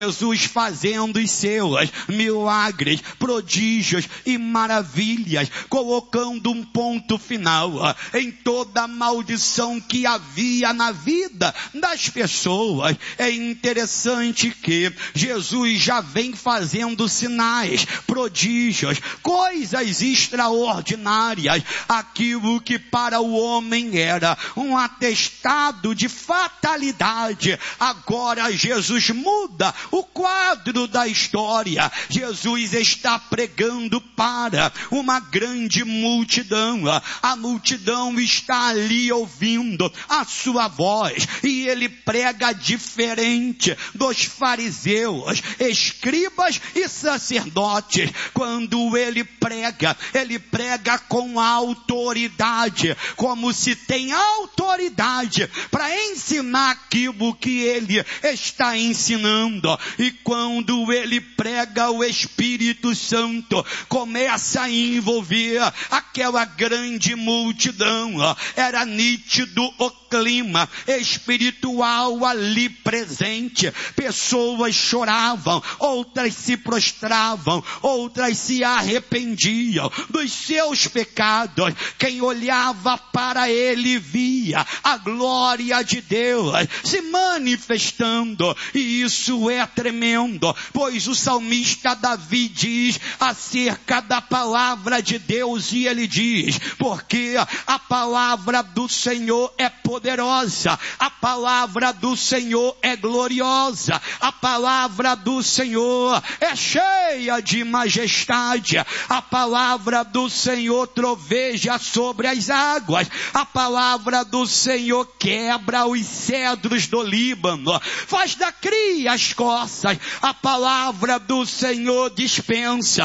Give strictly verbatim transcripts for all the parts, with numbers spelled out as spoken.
Jesus fazendo os seus milagres, prodígios e maravilhas, colocando um ponto final em toda a maldição que havia na vida das pessoas. É interessante que Jesus já vem fazendo sinais, prodígios, coisas extraordinárias, aquilo que para o homem era um atestado de fatalidade. Agora Jesus muda o quadro da história. Jesus está pregando para uma grande multidão. A multidão está ali ouvindo a sua voz, e ele prega diferente dos fariseus, escribas e sacerdotes. Quando ele prega, ele prega com autoridade, como se tem autoridade para ensinar aquilo que ele está ensinando. E quando ele prega, o Espírito Santo começa a envolver aquela grande multidão. Era nítido o clima espiritual ali presente. Pessoas choravam, outras se prostravam, outras se arrependiam dos seus pecados. Quem olhava para ele via a glória de Deus se manifestando, e isso é tremendo, pois o salmista Davi diz acerca da palavra de Deus, e ele diz: porque a palavra do Senhor é poderosa, a palavra do Senhor é gloriosa, a palavra do Senhor é cheia de majestade, a palavra do Senhor troveja sobre as águas, a palavra do Senhor quebra os cedros do Líbano, faz da cria as corças, a palavra do Senhor dispensa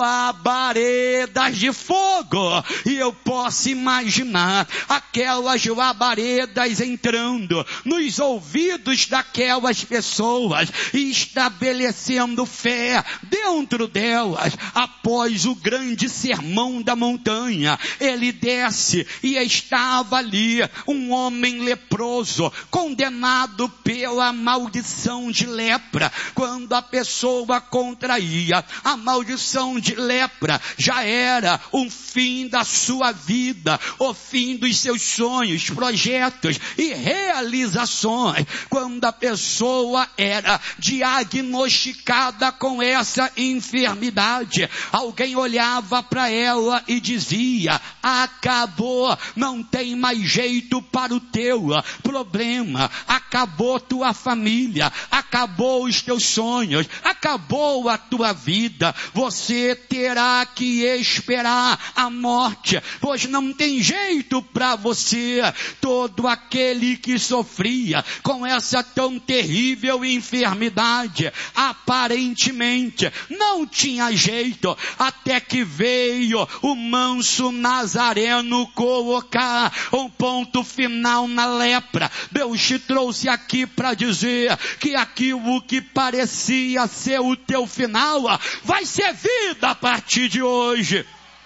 labaredas de fogo. E eu posso imaginar aquelas labaredas entrando nos ouvidos daquelas pessoas e estabelecendo fé dentro delas. Após o grande sermão da montanha, ele desce e estava ali um homem leproso, condenado pela maldição de lepra. Quando a pessoa contraía a maldição de lepra, já era o fim da sua vida, o fim dos seus sonhos, projetos e realizações. Quando a pessoa era diagnosticada com essa enfermidade, alguém olhava para ela e dizia: acabou, não tem mais jeito para o teu problema, acabou tua família, acabou os teus sonhos, acabou a tua vida, você terá que esperar a morte, pois não tem jeito para você. Todo aquele que sofria com essa tão terrível enfermidade, aparentemente não tinha jeito, até que veio o manso Nazareno colocar um ponto final na lepra. Deus te trouxe aqui para dizer que aquilo que parecia ser o teu final vai ser vida a partir de hoje.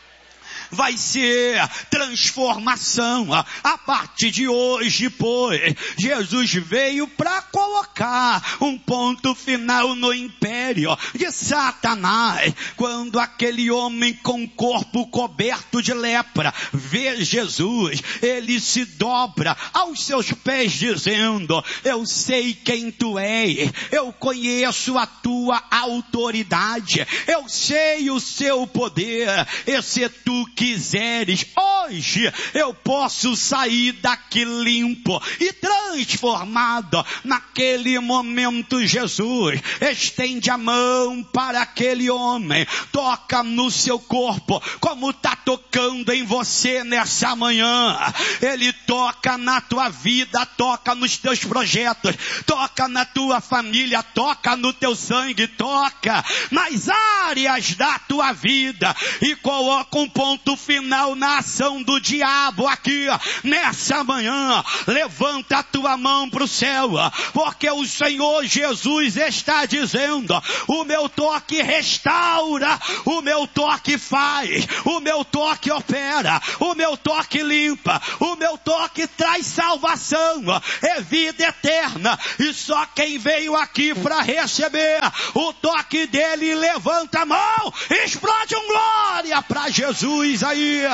Vai ser transformação a partir de hoje, pois Jesus veio para colocar um ponto final no império de Satanás. Quando aquele homem com o corpo coberto de lepra vê Jesus, ele se dobra aos seus pés dizendo: eu sei quem tu és, eu conheço a tua autoridade, eu sei o seu poder, e se tu quiseres, hoje eu posso sair daqui limpo e transformado. Naquele momento Jesus estende a mão para aquele homem, toca no seu corpo, como está tocando em você nessa manhã. Ele toca na tua vida, toca nos teus projetos, toca na tua família, toca no teu sangue, toca nas áreas da tua vida e coloca um ponto ponto final na ação do diabo aqui, nessa manhã. Levanta a tua mão para o céu, porque o Senhor Jesus está dizendo: o meu toque restaura, o meu toque faz, o meu toque opera, o meu toque limpa, o meu toque traz salvação, é vida eterna. E só quem veio aqui para receber o toque dele, levanta a mão, explode um glória para Jesus aí.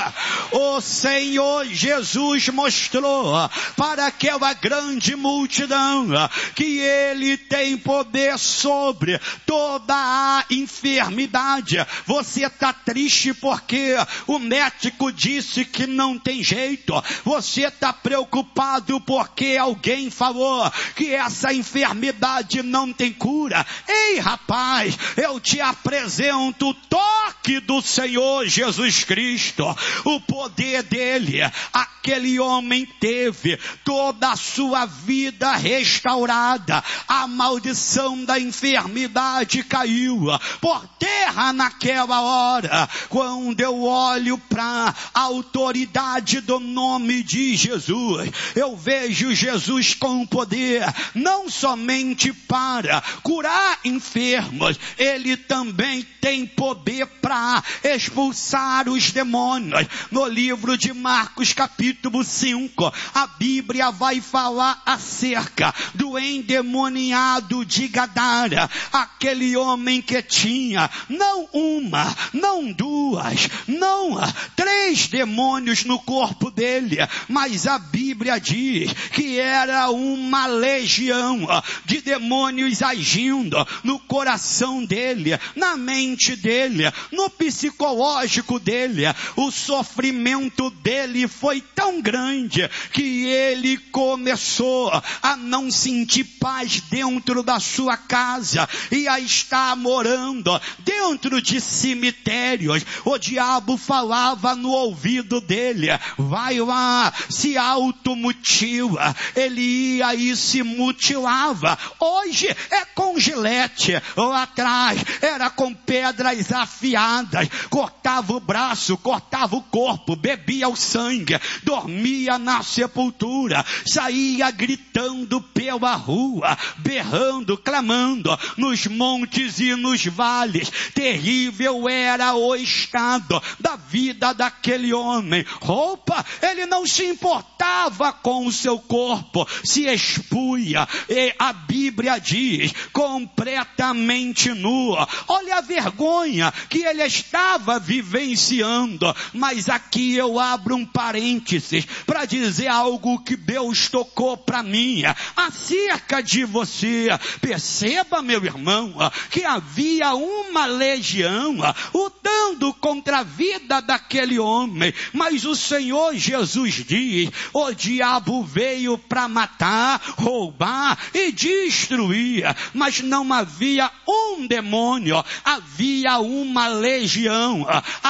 O Senhor Jesus mostrou para aquela grande multidão que ele tem poder sobre toda a enfermidade. Você está triste porque o médico disse que não tem jeito. Você está preocupado porque alguém falou que essa enfermidade não tem cura. Ei, rapaz, eu te apresento o toque do Senhor Jesus Cristo, o poder dele. Aquele homem teve toda a sua vida restaurada. A maldição da enfermidade caiu por terra naquela hora. Quando eu olho para a autoridade do nome de Jesus, eu vejo Jesus com poder não somente para curar enfermos, ele também tem poder para expulsar os demônios. No livro de Marcos capítulo cinco, a Bíblia vai falar acerca do endemoniado de Gadara, aquele homem que tinha não uma, não duas, não três demônios no corpo dele, mas a Bíblia diz que era uma legião de demônios agindo no coração dele, na mente dele, no psicológico dele. O sofrimento dele foi tão grande que ele começou a não sentir paz dentro da sua casa e a estar morando dentro de cemitérios. O diabo falava no ouvido dele: vai lá, se automutila. Ele ia e se mutilava. Hoje é com gilete, lá atrás era com pedras afiadas, cortava o braço, cortava o corpo, bebia o sangue, dormia na sepultura, saía gritando pela rua, berrando, clamando, nos montes e nos vales. Terrível era o estado da vida daquele homem. Roupa, ele não se importava com o seu corpo, se expunha, e a Bíblia diz, completamente nu. Olha a vergonha que ele estava vivenciando. Mas aqui eu abro um parênteses para dizer algo que Deus tocou para mim acerca de você. Perceba, meu irmão, que havia uma legião lutando contra a vida daquele homem, mas o Senhor Jesus diz: o diabo veio para matar, roubar e destruir, mas não havia um demônio, havia uma legião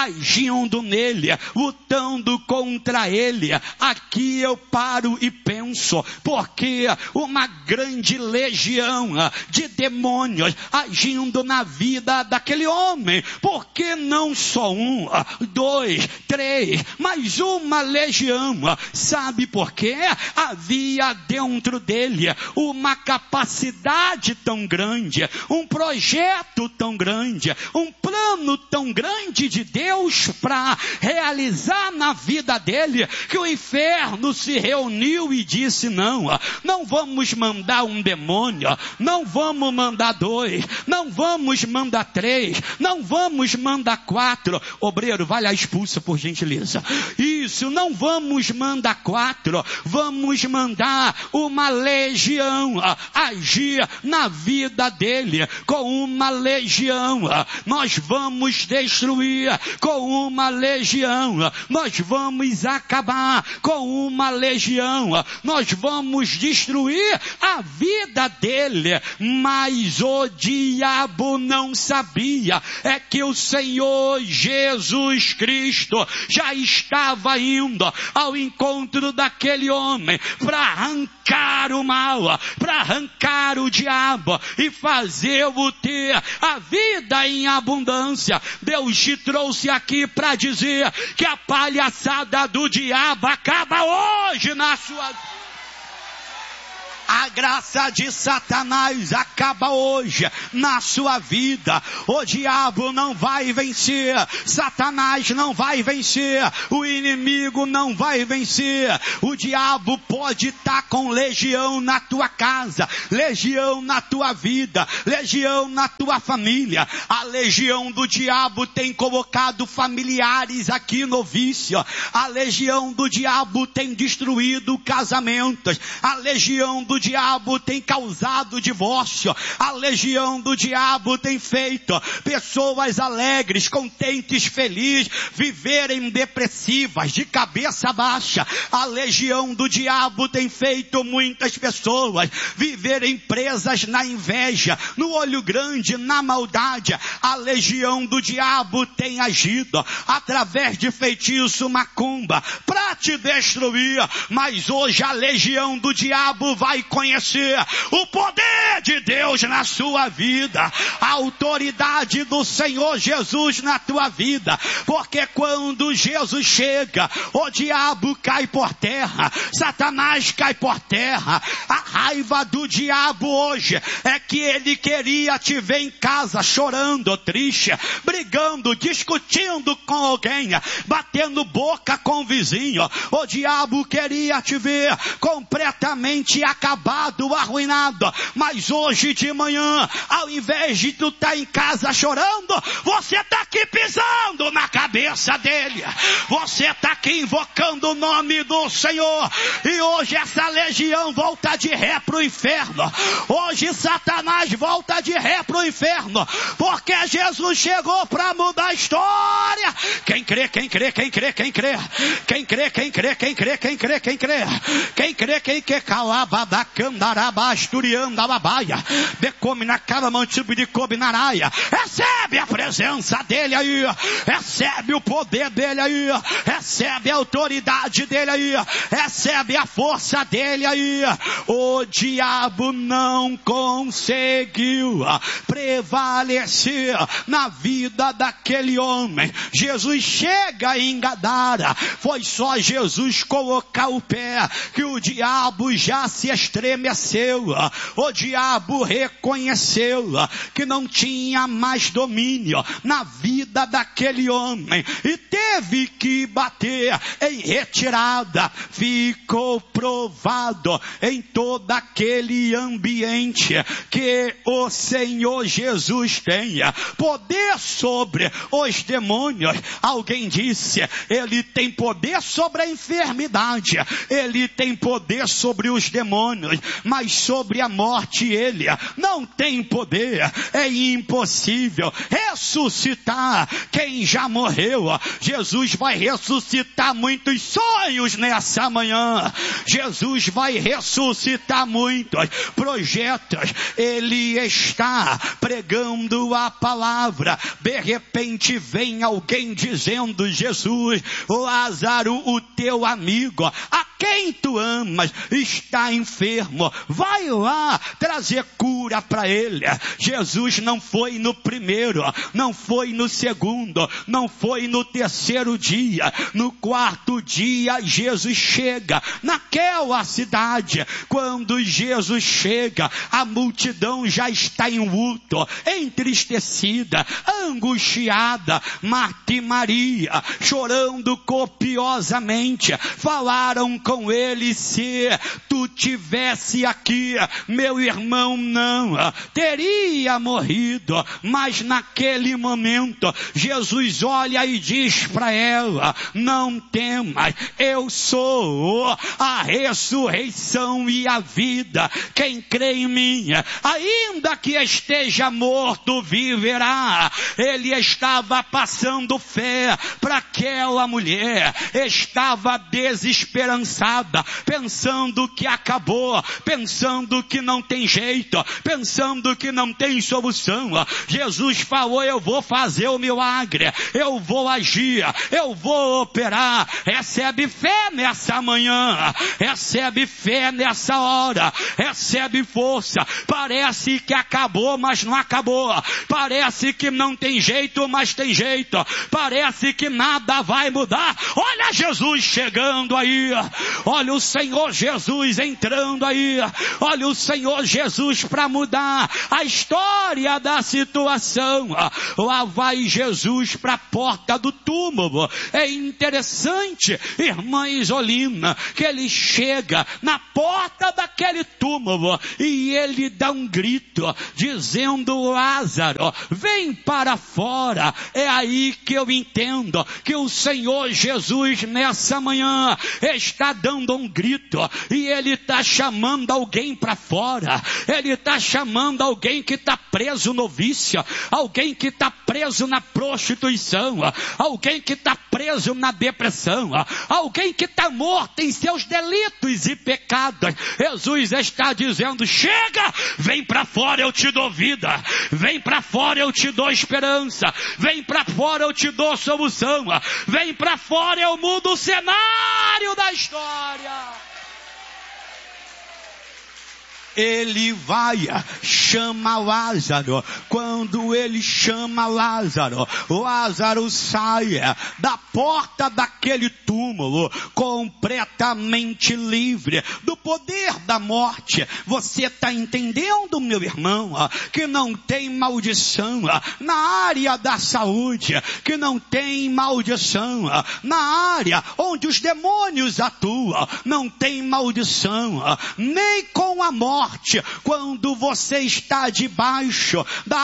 agindo nele, lutando contra ele. Aqui eu paro e penso, porque uma grande legião de demônios agindo na vida daquele homem, porque não só um, dois, três, mas uma legião. Sabe por quê? Havia dentro dele uma capacidade tão grande, um projeto tão grande, um plano tão grande de Deus para realizar na vida dele, que o inferno se reuniu e disse: não, não vamos mandar um demônio, não vamos mandar dois, não vamos mandar três, não vamos mandar quatro. Obreiro, vai lá, expulsa por gentileza. Isso, não vamos mandar quatro, vamos mandar uma legião agir na vida dele com uma legião. Nós vamos destruir com uma legião, nós vamos acabar com uma legião, nós vamos destruir a vida dele. Mas o diabo não sabia é que o Senhor Jesus Cristo já estava indo ao encontro daquele homem para arrancar arrancar o mal, para arrancar o diabo e fazer-o ter a vida em abundância. Deus te trouxe aqui para dizer que a palhaçada do diabo acaba hoje na sua vida. A graça de Satanás acaba hoje na sua vida. O diabo não vai vencer, Satanás não vai vencer, o inimigo não vai vencer. O diabo pode estar com legião na tua casa, legião na tua vida, legião na tua família. A legião do diabo tem colocado familiares aqui no vício. A legião do diabo tem destruído casamentos. A legião do O diabo tem causado divórcio. A legião do diabo tem feito pessoas alegres, contentes, felizes, viverem depressivas, de cabeça baixa. A legião do diabo tem feito muitas pessoas viverem presas na inveja, no olho grande, na maldade. A legião do diabo tem agido através de feitiço, macumba, para te destruir. Mas hoje a legião do diabo vai conhecer o poder de Deus na sua vida, a autoridade do Senhor Jesus na tua vida, porque quando Jesus chega, o diabo cai por terra, Satanás cai por terra. A raiva do diabo hoje é que ele queria te ver em casa chorando, triste, brigando, discutindo com alguém, batendo boca com o vizinho. O diabo queria te ver completamente acabado, arruinado. Mas hoje de manhã, ao invés de tu estar em casa chorando, você está aqui pisando na cabeça dele. Você está aqui invocando o nome do Senhor. E hoje essa legião volta de ré para o inferno. Hoje Satanás volta de ré para o inferno. Porque Jesus chegou para mudar a história. Quem crê, quem crê, quem crê, quem crê. Quem crê, quem crê, quem crê, quem crê, quem crê. Quem crê, quem quer calabada, candaraba, asturianda, babaia. Decome na cara, mantibo de cobinaraia. Recebe a presença dele aí. Recebe o poder dele aí. Recebe a autoridade dele aí. Recebe a força dele aí. O diabo não conseguiu prevalecer na vida daquele homem. Jesus chega em Gadara. Foi só Jesus colocar o pé que o diabo já se estremeceu. O diabo reconheceu que não tinha mais domínio na vida daquele homem e teve que bater em retirada. Ficou provado em todo aquele ambiente que o Senhor Jesus tenha poder sobre os demônios. Alguém disse, ele tem poder sobre a enfermidade, ele tem poder sobre os demônios, mas sobre a morte ele não tem poder. É impossível ressuscitar quem já morreu. Jesus vai ressuscitar muitos sonhos nessa manhã. Jesus vai ressuscitar muitos projetos. Ele está pregando a palavra. De repente vem alguém dizendo, Jesus, Lázaro, o teu amigo, a quem tu amas, está enfermo. Vai lá trazer cura para ele. Jesus não foi no primeiro, não foi no segundo, não foi no terceiro dia. No quarto dia Jesus chega naquela cidade. Quando Jesus chega, a multidão já está em luto, entristecida, angustiada. Marta e Maria, chorando copiosamente, falaram com ele, se tu tivesse aqui, meu irmão não teria morrido. Mas naquele momento Jesus olha e diz para ela, não temas, eu sou a ressurreição e a vida. Quem crê em mim, ainda que esteja morto, viverá. Ele estava passando fé para aquela mulher, estava desesperançada, pensando que acabou, pensando que não tem jeito, pensando que não tem solução. Jesus falou, eu vou fazer o milagre, eu vou agir, eu vou operar. Recebe fé nessa manhã, recebe fé nessa hora, recebe força. Parece que acabou, mas não acabou. Parece que não tem jeito, mas tem jeito. Parece que nada vai mudar. Olha Jesus chegando aí. Olha o Senhor Jesus entrando aí. Olha o Senhor Jesus para mudar a história da situação. Lá vai Jesus para a porta do túmulo. É interessante, irmã Isolina, que ele chega na porta daquele túmulo e ele dá um grito dizendo: Lázaro, vem para fora. É aí que eu entendo que o Senhor Jesus nessa manhã está dando um grito e ele está chamando alguém para fora. Ele está chamando alguém que está preso no vício, alguém que está preso na prostituição, alguém que está preso na depressão, alguém que está morto em seus delitos e pecados. Jesus está dizendo: chega, vem para fora, eu te dou vida. Vem para fora, eu te dou esperança. Vem para fora, eu te dou solução. Vem para fora, eu mudo o cenário da história. Ele vai, chama Lázaro. Quando ele chama Lázaro, Lázaro sai da porta daquele túmulo completamente livre do poder da morte. Você está entendendo, meu irmão, que não tem maldição na área da saúde, que não tem maldição na área onde os demônios atuam, não tem maldição nem com a morte. Quando você está debaixo da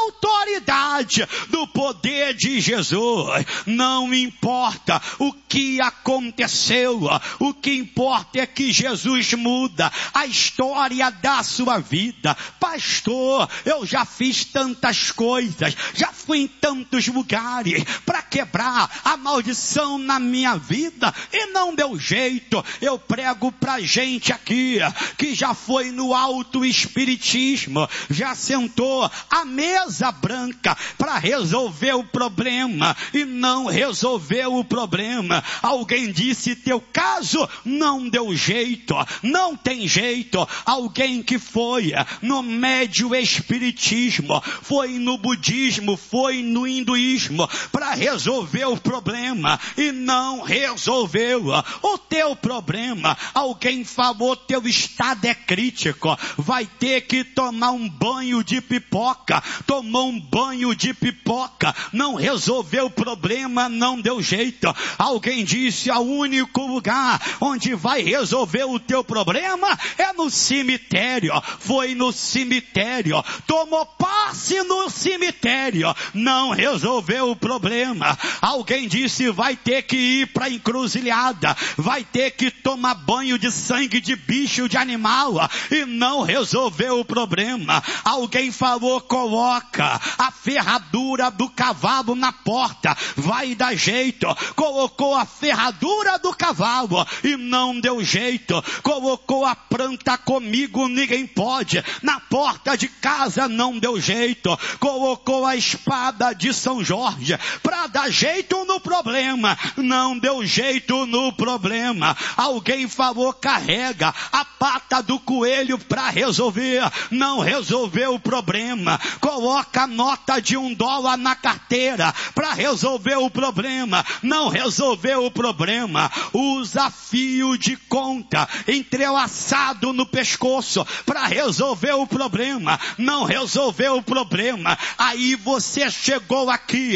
autoridade do poder de Jesus, não importa o que aconteceu, o que importa é que Jesus muda a história da sua vida. Pastor, eu já fiz tantas coisas, já fui em tantos lugares para quebrar a maldição na minha vida e não deu jeito. Eu prego pra gente aqui que já foi no alto espiritismo, já sentou à mesa branca para resolver o problema e não resolveu o problema. Alguém disse: teu caso não deu jeito, não tem jeito. Alguém que foi no médio espiritismo, foi no budismo, foi no hinduísmo para resolver o problema e não resolveu o teu problema. Alguém falou: teu estado é crítico, vai ter que tomar um banho de pipoca. Tomou um banho de pipoca, não resolveu o problema, não deu jeito. Alguém disse: o único lugar onde vai resolver o teu problema é no cemitério. Foi no cemitério, tomou passe no cemitério, não resolveu o problema. Alguém disse: vai ter que ir para a encruzilhada, vai ter que tomar banho de sangue de bicho, de animal, e não resolveu o problema. Alguém falou: coloca a ferradura do cavalo na porta, vai dar jeito. Colocou a ferradura do cavalo e não deu jeito. Colocou a planta comigo, ninguém pode, na porta de casa, não deu jeito. Colocou a espada de São Jorge para dar jeito no problema, não deu jeito no problema. Alguém falou: carrega a pata do coelho para resolver, não resolveu o problema. Coloca a nota de um dólar na carteira para resolver o problema, não resolveu o problema. Usa fio de conta entrelaçado no pescoço para resolver o problema, não resolveu o problema. Aí você chegou aqui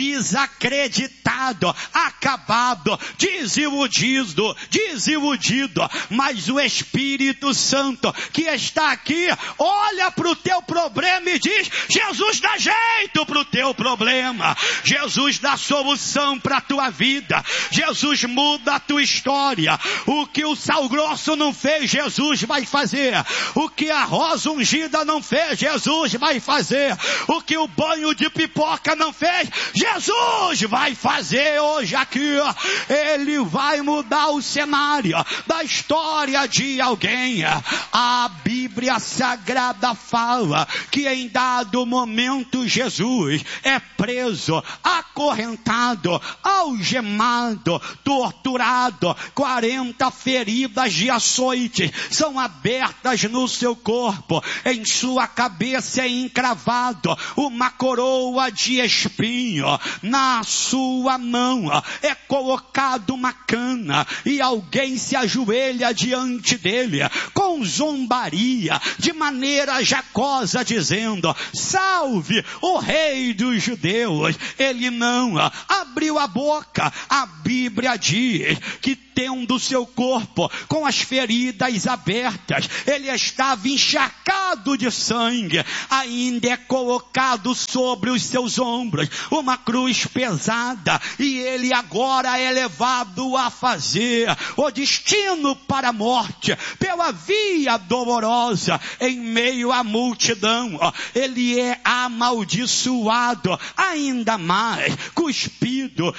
desacreditado, acabado, desiludido, desiludido, mas o Espírito Santo que está aqui olha para o teu problema e diz: Jesus dá jeito para o teu problema, Jesus dá solução para a tua vida, Jesus muda a tua história. O que o sal grosso não fez, Jesus vai fazer. O que a rosa ungida não fez, Jesus vai fazer. O que o banho de pipoca não fez, Jesus vai fazer hoje aqui. Ele vai mudar o cenário da história de alguém. A A Bíblia Sagrada fala que em dado momento Jesus é preso, acorrentado, algemado, torturado, quarenta feridas de açoite são abertas no seu corpo, em sua cabeça é encravado uma coroa de espinho, na sua mão é colocado uma cana e alguém se ajoelha diante dele com zombaria, de maneira jacosa, dizendo: salve o rei dos judeus. Ele não abriu a boca. A Bíblia diz que tendo seu corpo com as feridas abertas, ele estava encharcado de sangue, ainda é colocado sobre os seus ombros uma cruz pesada, e ele agora é levado a fazer o destino para a morte, pela via dolorosa, em meio à multidão. Ele é amaldiçoado, ainda mais cuspido,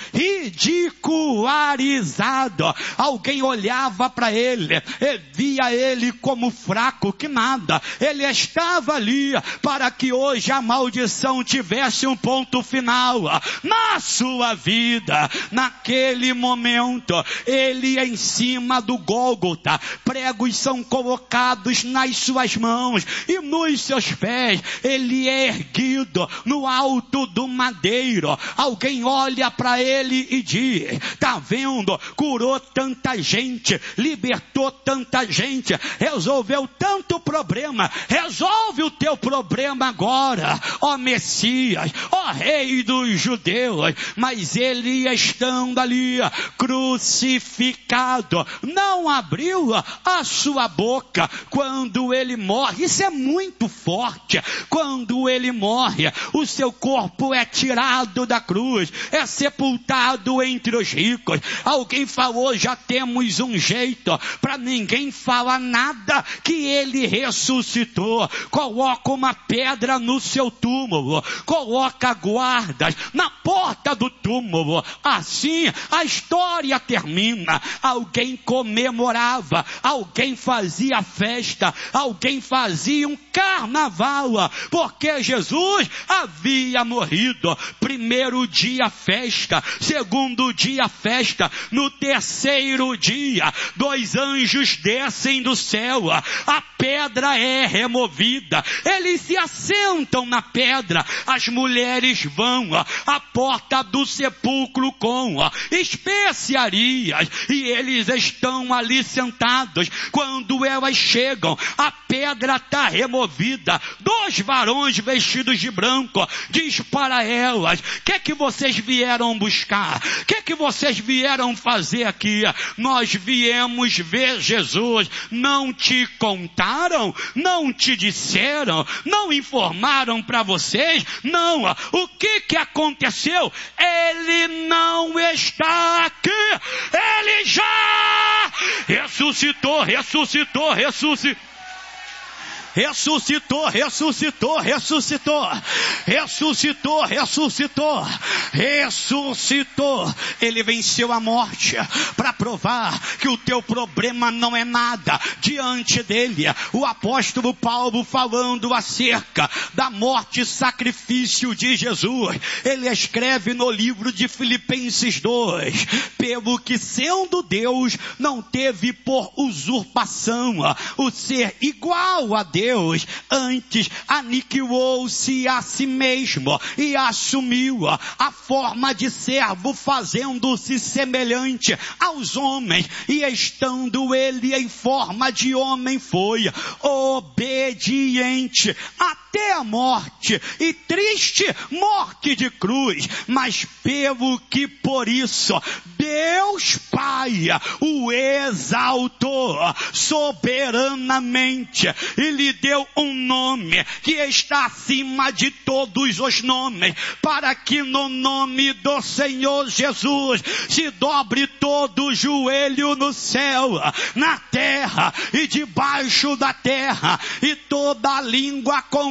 ridicularizado. Alguém olhava para ele e via ele como fraco, que nada. Ele estava ali para que hoje a maldição tivesse um ponto final na sua vida. Naquele momento, ele em cima do Gólgota, pregos são colocados nas suas mãos e nos seus pés. Ele é erguido no alto do madeiro. Alguém olha para ele e diz: tá vendo? Curou tanta gente, libertou tanta gente, resolveu tanto problema. Resolve o teu problema agora, ó Messias, ó Rei dos judeus. Mas ele, estando ali crucificado, não abriu a sua boca quando ele morre. Isso é muito forte. Quando ele morre, o seu corpo é tirado da cruz, é sepultado entre os ricos. Alguém falou: já temos um jeito para ninguém falar nada, que ele ressuscitou. Coloca uma pedra no seu túmulo, coloca guardas na porta do túmulo. Assim a história termina. Alguém comemorava, alguém fazia festa, alguém fazia um carnaval, porque Jesus havia morrido. Primeiro dia festa, segundo dia festa, no terceiro dia, dois anjos descem do céu, a pedra é removida, eles se assentam na pedra, as mulheres vão à porta do sepulcro com especiarias, e eles estão ali sentados. Quando elas chegam, a pedra está removida. Dois varões vestidos de branco diz para elas: o que é que vocês vieram buscar? O que é que vocês vieram fazer aqui? Nós viemos ver Jesus. Não te contaram? Não te disseram? Não informaram para vocês? Não. O que que aconteceu? Ele não está aqui. Ele já ressuscitou, ressuscitou, ressuscitou. Ressuscitou, ressuscitou, ressuscitou, ressuscitou, ressuscitou, ressuscitou. Ele venceu a morte para provar que o teu problema não é nada diante dele. O apóstolo Paulo, falando acerca da morte e sacrifício de Jesus, ele escreve no livro de Filipenses dois: pelo que sendo Deus não teve por usurpação o ser igual a Deus, Deus, antes aniquilou-se a si mesmo e assumiu a forma de servo, fazendo-se semelhante aos homens, e estando ele em forma de homem, foi obediente até a morte, e triste morte de cruz. Mas pelo que por isso Deus Pai o exaltou soberanamente e lhe deu um nome que está acima de todos os nomes, para que no nome do Senhor Jesus se dobre todo o joelho no céu, na terra e debaixo da terra, e toda língua confesse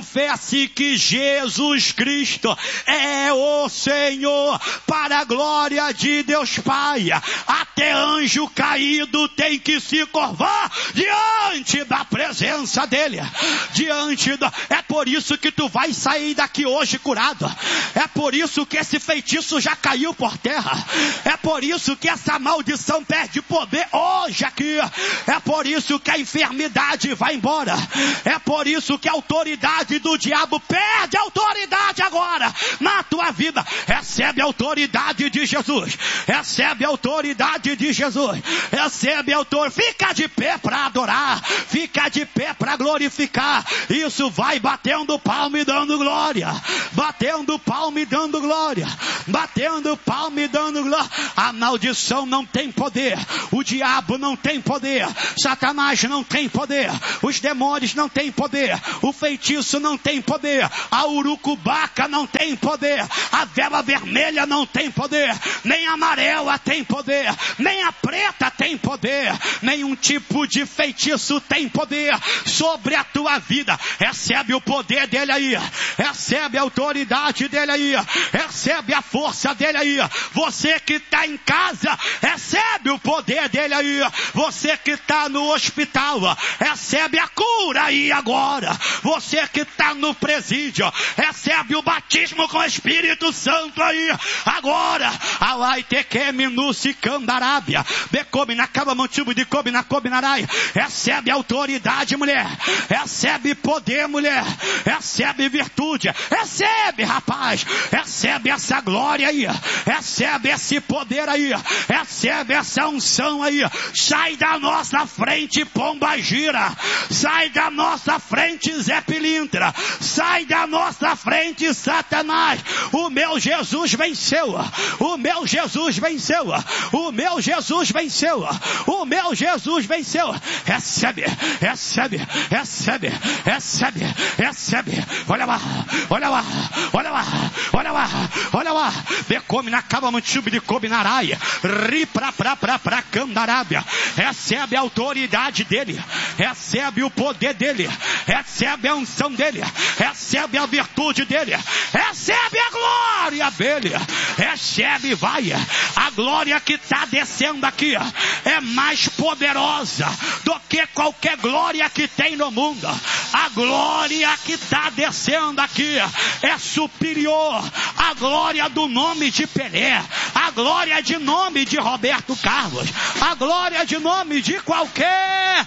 confesse que Jesus Cristo é o Senhor, para a glória de Deus Pai. Até anjo caído tem que se curvar diante da presença dele. Diante da... É por isso que tu vai sair daqui hoje curado. É por isso que esse feitiço já caiu por terra. É por isso que essa maldição perde poder hoje aqui. É por isso que a enfermidade vai embora. É por isso que a autoridade do diabo perde a autoridade agora na tua vida. Recebe a autoridade de Jesus. Recebe a autoridade de Jesus. Recebe a autoridade. Fica de pé para adorar. Fica de pé para glorificar. Isso, vai batendo palma e dando glória. Batendo palma e dando glória. Batendo palma e dando glória. A maldição não tem poder. O diabo não tem poder. Satanás não tem poder. Os demônios não têm poder. O feitiço não tem poder. A urucubaca não tem poder. A vela vermelha não tem poder. Nem a amarela tem poder. Nem a preta tem poder. Nenhum tipo de feitiço tem poder sobre a tua vida. Recebe o poder dele aí. Recebe a autoridade dele aí. Recebe a força dele aí. Você que está em casa, recebe o poder dele aí. Você que está no hospital, recebe a cura aí agora. Você que está no presídio, recebe o batismo com o Espírito Santo aí agora. Alai tequeme no sicandarábia. Become na cama mantibo de cobe na cobe narai. Recebe autoridade, mulher. Recebe poder, mulher. Recebe virtude. Recebe, rapaz. Recebe essa glória aí. Recebe esse poder aí. Recebe essa unção aí. Sai da nossa frente, pomba gira. Sai da nossa frente, Zé Pilintra. Sai da nossa frente, Satanás. O meu Jesus venceu. O meu Jesus venceu. O meu Jesus venceu. O meu Jesus venceu. Recebe, recebe, recebe, recebe, recebe. Olha lá, olha lá, olha lá, olha lá, olha lá. Become na cava mantibe de cobe na araia. Ri pra pra pra pra candarábia. Recebe a autoridade dele. Recebe o poder dele. Recebe a unção dele. Recebe a virtude dele. Recebe a glória dele. Recebe, vai. A glória que está descendo aqui é mais poderosa do que qualquer glória que tem no mundo. A glória que está descendo aqui é superior à glória do nome de Pelé, a glória de nome de Roberto Carlos, a glória de nome de qualquer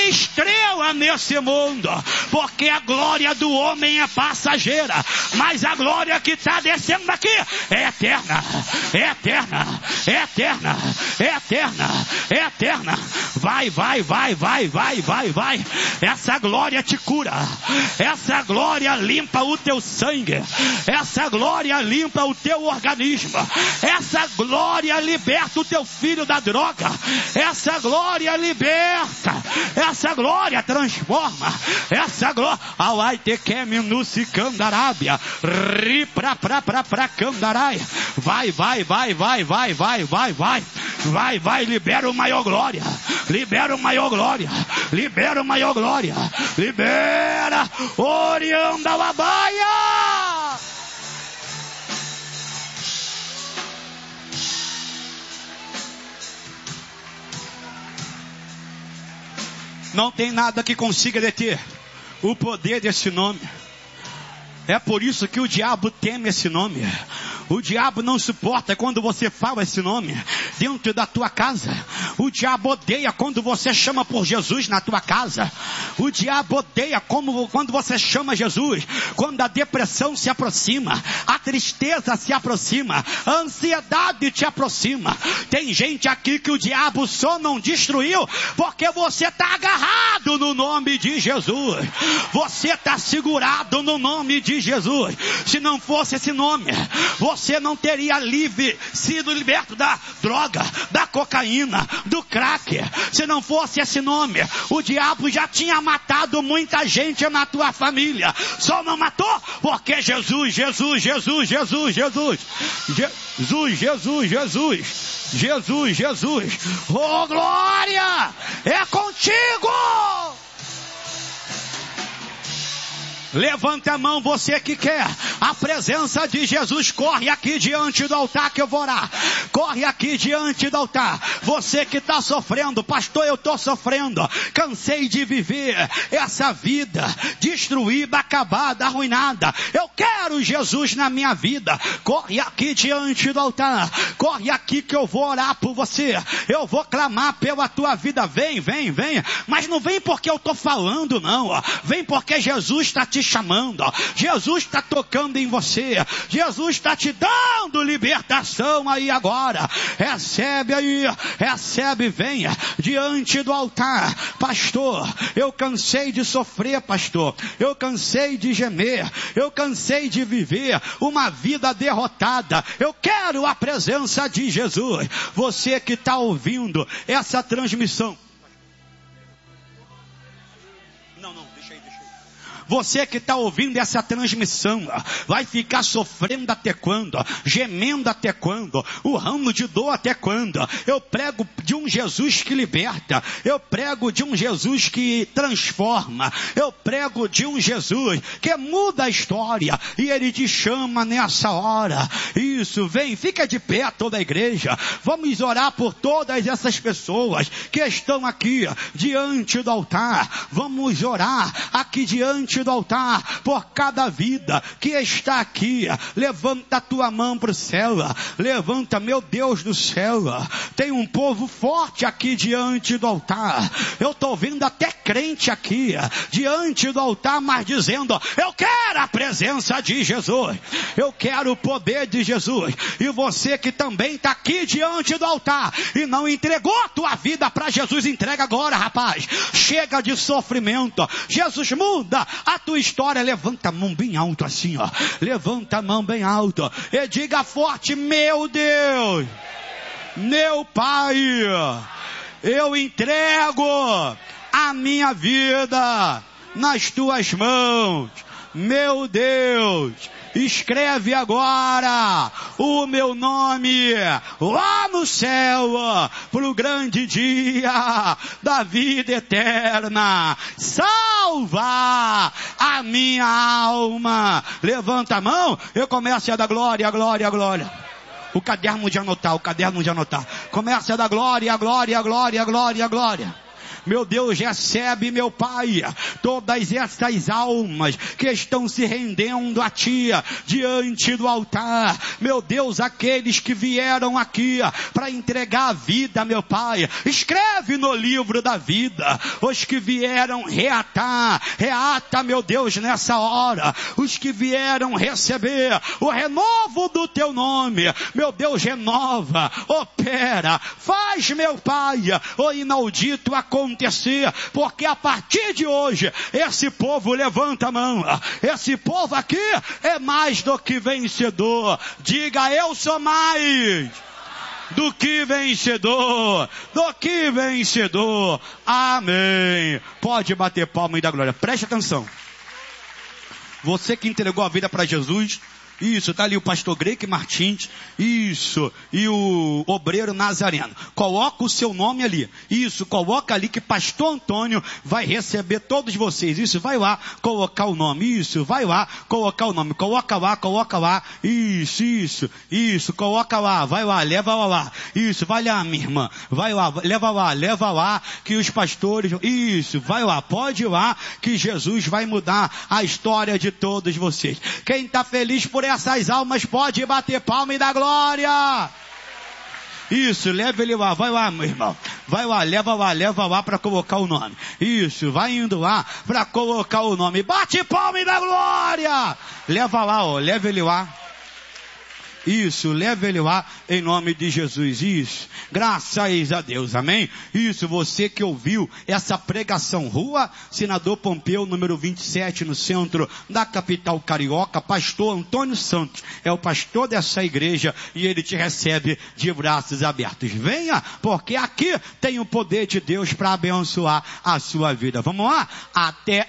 estrela nesse mundo, porque a glória do homem é passageira, mas a glória que está descendo aqui é eterna, é eterna, é eterna, é eterna, é eterna. Vai, vai, vai, vai, vai, vai, vai. Essa glória te cura. Essa glória limpa o teu sangue. Essa glória limpa o teu organismo. Essa glória liberta o teu filho da droga. Essa glória liberta. Essa glória transforma. Essa glória. Alai tequeme no sicandarábia. Ri pra pra pra pra candarai. Vai, vai, vai, vai, vai, vai, vai, vai. Vai, vai, libera o maior glória. Libera o maior glória. Libera o maior glória. Libera. Orianda Labaia. Não tem nada que consiga deter o poder desse nome. É por isso que o diabo teme esse nome. O diabo não suporta quando você fala esse nome dentro da tua casa. O diabo odeia quando você chama por Jesus na tua casa. O diabo odeia como, quando você chama Jesus. Quando a depressão se aproxima, a tristeza se aproxima, a ansiedade te aproxima. Tem gente aqui que o diabo só não destruiu porque você está agarrado no nome de Jesus. Você está segurado no nome de Jesus. Se não fosse esse nome, você não teria livre, sido liberto da droga, da cocaína, do crack. Se não fosse esse nome, o diabo já tinha matado muita gente na tua família. Só não matou porque Jesus, Jesus, Jesus, Jesus, Jesus, Jesus, Jesus, Jesus, Jesus, Jesus. Oh, glória! É contigo! Levanta a mão, você que quer a presença de Jesus. Corre aqui diante do altar que eu vou orar. Corre aqui diante do altar. Você que está sofrendo, pastor, eu estou sofrendo. Cansei de viver essa vida destruída, acabada, arruinada. Eu quero Jesus na minha vida. Corre aqui diante do altar. Corre aqui que eu vou orar por você. Eu vou clamar pela tua vida. Vem, vem, vem. Mas não vem porque eu estou falando, não. Vem porque Jesus está te chamando, Jesus está tocando em você, Jesus está te dando libertação aí agora. Recebe aí, recebe, venha diante do altar. Pastor, eu cansei de sofrer, pastor, eu cansei de gemer, eu cansei de viver uma vida derrotada. Eu quero a presença de Jesus. Você que está ouvindo essa transmissão, você que está ouvindo essa transmissão, vai ficar sofrendo até quando? Gemendo até quando? Urrando de dor até quando? Eu prego de um Jesus que liberta. Eu prego de um Jesus que transforma. Eu prego de um Jesus que muda a história. E Ele te chama nessa hora. Isso, vem, fica de pé toda a igreja. Vamos orar por todas essas pessoas que estão aqui diante do altar. Vamos orar aqui diante do altar por cada vida que está aqui. Levanta a tua mão para o céu. Levanta, meu Deus do céu. Tem um povo forte aqui diante do altar. Eu estou vendo até crente aqui diante do altar, mas dizendo: eu quero a presença de Jesus, eu quero o poder de Jesus. E você que também está aqui diante do altar e não entregou a tua vida para Jesus, entrega agora, rapaz. Chega de sofrimento. Jesus muda a tua história. Levanta a mão bem alto assim, ó. Levanta a mão bem alto e diga forte: meu Deus, meu Pai, eu entrego a minha vida nas tuas mãos. Meu Deus, escreve agora o meu nome lá no céu para o grande dia da vida eterna. Salva a minha alma. Levanta a mão, eu começo a dar glória, glória, glória. O caderno de anotar, o caderno de anotar. Começa a dar glória, glória, glória, glória, glória. Meu Deus, recebe, meu Pai, todas essas almas que estão se rendendo a Ti diante do altar. Meu Deus, aqueles que vieram aqui para entregar a vida, meu Pai, escreve no livro da vida. Os que vieram reatar, reata, meu Deus, nessa hora. Os que vieram receber o renovo do Teu nome, meu Deus, renova, opera, faz, meu Pai, o inaudito acontecer. Porque a partir de hoje, esse povo, levanta a mão, esse povo aqui é mais do que vencedor. Diga: eu sou mais do que vencedor, do que vencedor. Amém. Pode bater palma e dar glória. Preste atenção. Você que entregou a vida para Jesus, isso, tá ali o pastor Greque Martins, isso, e o obreiro Nazareno. Coloca o seu nome ali, isso, coloca ali que pastor Antônio vai receber todos vocês. Isso, vai lá colocar o nome, isso, vai lá colocar o nome, coloca lá, coloca lá, isso, isso, isso, coloca lá, vai lá, leva lá, isso, vai lá, minha irmã, vai lá, leva lá, leva lá, que os pastores, isso, vai lá, pode ir lá, que Jesus vai mudar a história de todos vocês. Quem está feliz por essas almas pode bater palma e dar glória. Isso, leva ele lá, vai lá, meu irmão, vai lá, leva lá, leva lá para colocar o nome. Isso, vai indo lá para colocar o nome. Bate palma e dá glória. Leva lá, ó, leva ele lá. Isso, leva ele lá em nome de Jesus. Isso, graças a Deus, amém? Isso, você que ouviu essa pregação, Rua Senador Pompeu, número vinte e sete, no centro da capital carioca, pastor Antônio Santos é o pastor dessa igreja e ele te recebe de braços abertos. Venha, porque aqui tem o poder de Deus para abençoar a sua vida. Vamos lá? Até